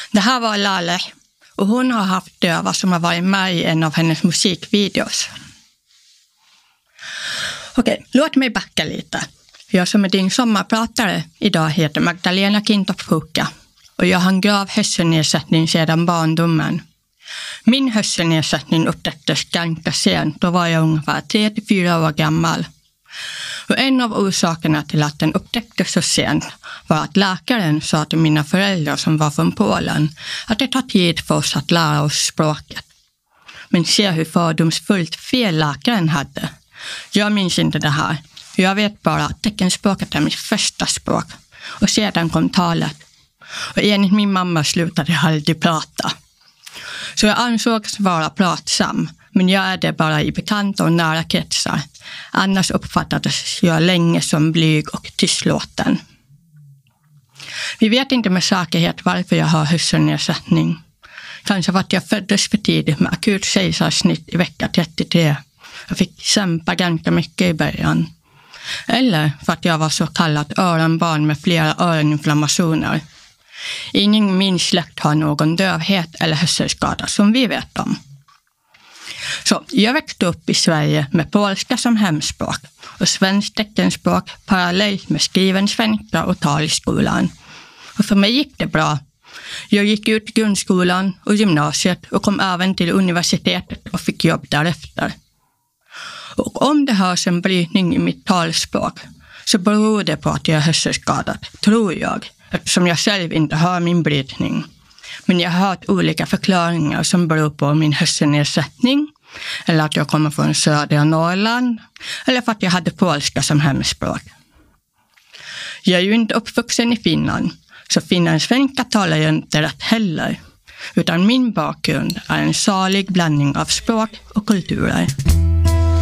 Det här var Lale och hon har haft döva som har varit med i en av hennes musikvideos. Okej, låt mig backa lite. Jag som är din sommarpratare idag heter Magdalena Kintoff-Huka och jag har en grav hörselnedsättning sedan barndomen. Min hörselnedsättning upptäcktes ganska sent, då var jag ungefär 3-4 år gammal. Och en av orsakerna till att den upptäcktes så sent var att läkaren sa till mina föräldrar som var från Polen att det tar tid för oss att lära oss språket. Men se hur fördomsfullt fel läkaren hade. Jag minns inte det här. Jag vet bara att teckenspråket är mitt första språk. Och sedan kom talet. Och enligt min mamma slutade jag aldrig prata. Så jag ansågs vara pratsam. Men jag är det bara i bekanta och nära kretsar. Annars uppfattades jag länge som blyg och tystlåten. Vi vet inte med säkerhet varför jag har hörselnedsättning. Kanske för att jag föddes för tidigt med akut kejsarsnitt i vecka 33. Jag fick kämpa ganska mycket i början. Eller för att jag var så kallat öronbarn med flera öroninflammationer. Ingen i min släkt har någon dövhet eller hörselskada som vi vet om. Så jag växte upp i Sverige med polska som hemspråk och svenskt teckenspråk parallellt med skriven svenska och tal i skolan. Och för mig gick det bra. Jag gick ut grundskolan och gymnasiet och kom även till universitetet och fick jobb därefter. Och om det hörs en brytning i mitt talspråk så beror det på att jag är hörselskadad, tror jag, eftersom jag själv inte hör min brytning. Men jag har hört olika förklaringar som beror på min hörselnedsättning, eller att jag kommer från södra Norrland, eller för att jag hade polska som hemspråk. Jag är ju inte uppvuxen i Finland, så finlandssvenska talar jag inte rätt heller, utan min bakgrund är en salig blandning av språk och kulturer.